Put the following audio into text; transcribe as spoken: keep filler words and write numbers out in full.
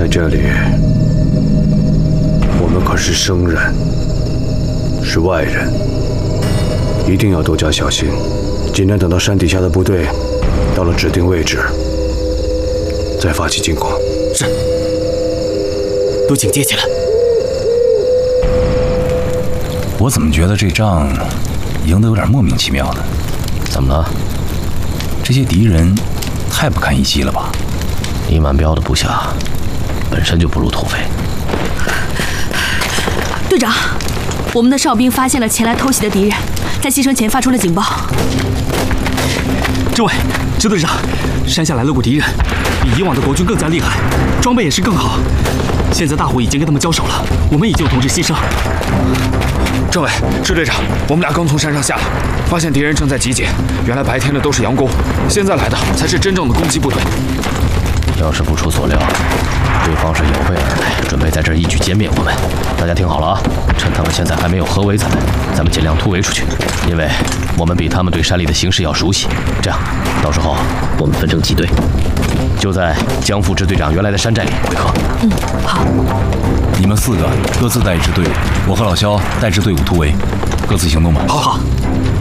在这里，我们可是生人，是外人，一定要多加小心，尽量等到山底下的部队到了指定位置，再发起进攻。 是，都警戒起来。 我怎么觉得这仗赢得有点莫名其妙的？ 怎么了？ 这些敌人太不堪一击了吧？ 李满彪的部下本身就不入土匪。 队长，我们的哨兵发现了前来偷袭的敌人，在牺牲前发出了警报。 政委，支队长，山下来了股敌人，比以往的国军更加厉害，装备也是更好。现在大虎已经跟他们交手了，我们已经有同志牺牲。 政委，支队长，我们俩刚从山上下来，发现敌人正在集结。原来白天的都是佯攻，现在来的才是真正的攻击部队。 要是不出所料，对方是有备而来，准备在这儿一举歼灭我们。大家听好了啊！趁他们现在还没有合围在，咱们尽量突围出去，因为我们比他们对山里的形势要熟悉。这样，到时候我们分成几队，就在江副支队长原来的山寨里会合。 嗯，好。 你们四个各自带一支队伍，我和老肖带支队伍突围，各自行动吧。 好好。